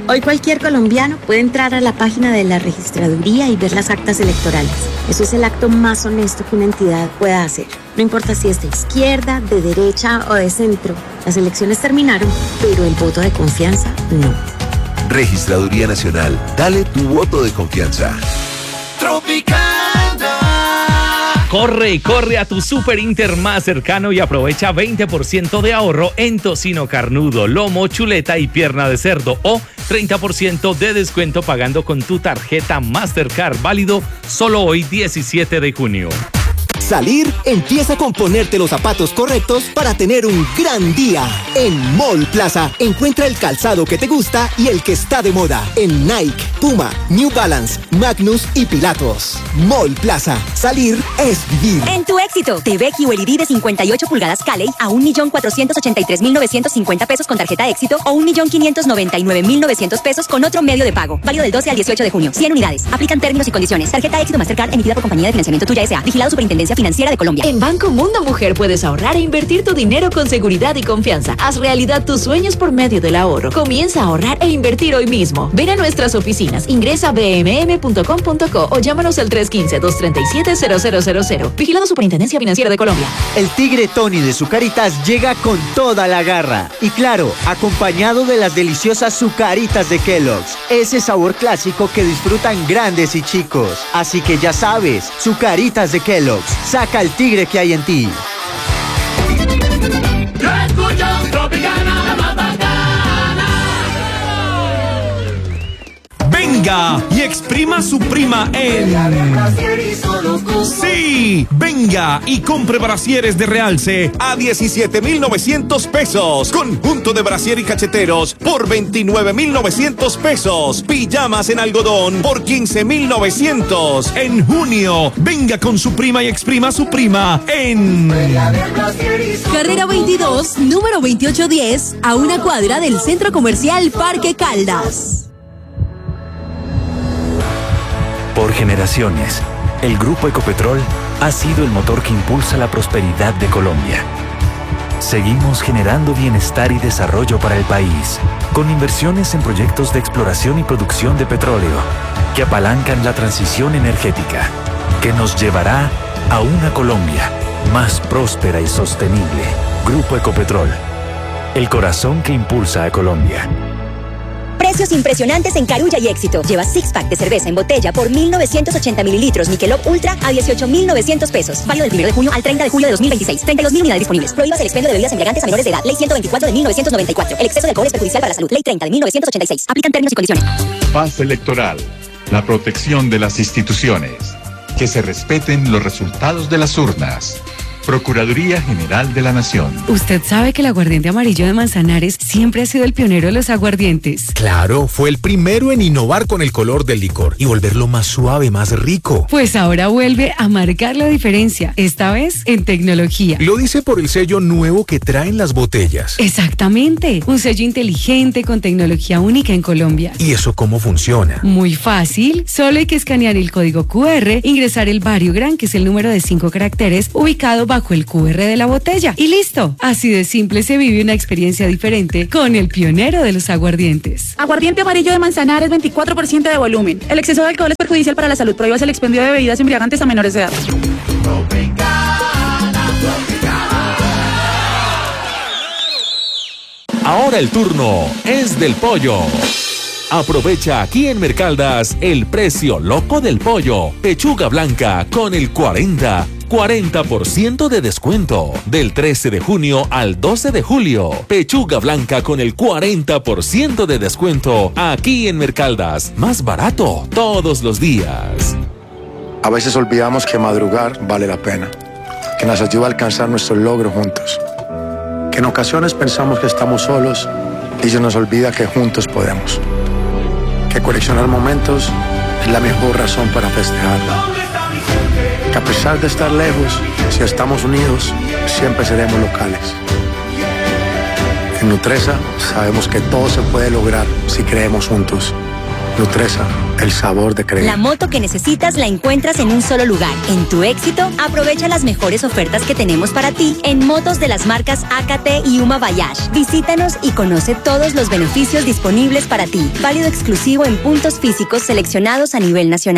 Hoy cualquier colombiano puede entrar a la página de la registraduría y ver las actas electorales. Eso es el acto más honesto que una entidad pueda hacer. No importa si es de izquierda, de derecha o de centro. Las elecciones terminaron, pero el voto de confianza no. Registraduría Nacional. Dale tu voto de confianza. Tropicana. Corre a tu Super Inter más cercano y aprovecha 20% de ahorro en tocino carnudo, lomo, chuleta y pierna de cerdo o 30% de descuento pagando con tu tarjeta Mastercard, válido solo hoy 17 de junio. Salir empieza con ponerte los zapatos correctos para tener un gran día. En Mall Plaza encuentra el calzado que te gusta y el que está de moda en Nike, Puma, New Balance, Magnus y Pilatos. Mall Plaza. Salir es vivir. En tu éxito, TV QLED de 58 pulgadas Caley a 1.483.950 pesos con tarjeta éxito o 1.599.900 pesos con otro medio de pago. Válido del 12 al 18 de junio. 100 unidades. Aplican términos y condiciones. Tarjeta éxito Mastercard emitida por Compañía de Financiamiento Tuya S.A. Vigilado Superintendencia Financiera de Colombia. En Banco Mundo Mujer puedes ahorrar e invertir tu dinero con seguridad y confianza. Haz realidad tus sueños por medio del ahorro. Comienza a ahorrar e invertir hoy mismo. Ven a nuestras oficinas, ingresa a bmm.com.co o llámanos al 315-237-0000. Vigilado Superintendencia Financiera de Colombia. El Tigre Tony de Zucaritas llega con toda la garra. Y claro, acompañado de las deliciosas Zucaritas de Kellogg's. Ese sabor clásico que disfrutan grandes y chicos. Así que ya sabes, Zucaritas de Kellogg's. Saca el tigre que hay en ti. Yo escucho Tropicana, la más bacana. Venga y exprima su prima en... Sí, venga y compre brasieres de realce a 17,900 pesos. Conjunto de brasier y cacheteros por 29,900 pesos. Pijamas en algodón por 15,900. En junio, venga con su prima y exprima su prima en... Carrera 22, número 2810, a una cuadra del Centro Comercial Parque Caldas. Por generaciones, el Grupo Ecopetrol ha sido el motor que impulsa la prosperidad de Colombia. Seguimos generando bienestar y desarrollo para el país, con inversiones en proyectos de exploración y producción de petróleo, que apalancan la transición energética, que nos llevará a una Colombia más próspera y sostenible. Grupo Ecopetrol, el corazón que impulsa a Colombia. Precios impresionantes en Carulla y Éxito. Lleva six-pack de cerveza en botella por 1.980 mililitros Michelob Ultra a 18,900 pesos. Válido del 1 de junio al 30 de julio de 2026. 32,000 unidades disponibles. Prohíbas el expendio de bebidas embriagantes a menores de edad. Ley 124 de 1994. El exceso de alcohol es perjudicial para la salud. Ley 30 de 1986. Aplican términos y condiciones. Paz electoral. La protección de las instituciones. Que se respeten los resultados de las urnas. Procuraduría General de la Nación. ¿Usted sabe que el aguardiente amarillo de Manzanares siempre ha sido el pionero de los aguardientes? Claro, fue el primero en innovar con el color del licor y volverlo más suave, más rico. Pues ahora vuelve a marcar la diferencia, esta vez en tecnología. Lo dice por el sello nuevo que traen las botellas. Exactamente, un sello inteligente con tecnología única en Colombia. ¿Y eso cómo funciona? Muy fácil, solo hay que escanear el código QR, ingresar el Variogram, que es el número de 5 caracteres, ubicado bajo el QR de la botella y listo. Así de simple se vive una experiencia diferente con el pionero de los aguardientes. Aguardiente amarillo de Manzanares, 24% de volumen. El exceso de alcohol es perjudicial para la salud. Prohíbas el expendio de bebidas embriagantes a menores de edad. Ahora el turno es del pollo. Aprovecha aquí en Mercaldas el precio loco del pollo. Pechuga blanca con el 40% de descuento. Del 13 de junio al 12 de julio. Pechuga blanca con el 40% de descuento. Aquí en Mercaldas. Más barato todos los días. A veces olvidamos que madrugar vale la pena. Que nos ayuda a alcanzar nuestros logros juntos. Que en ocasiones pensamos que estamos solos y se nos olvida que juntos podemos. Que coleccionar momentos es la mejor razón para festejarlo. Que a pesar de estar lejos, si estamos unidos, siempre seremos locales. En Nutresa sabemos que todo se puede lograr si creemos juntos. Nutresa, el sabor de creer. La moto que necesitas la encuentras en un solo lugar. En Tu Éxito, aprovecha las mejores ofertas que tenemos para ti en motos de las marcas AKT y Uma Bayash. Visítanos y conoce todos los beneficios disponibles para ti. Válido exclusivo en puntos físicos seleccionados a nivel nacional.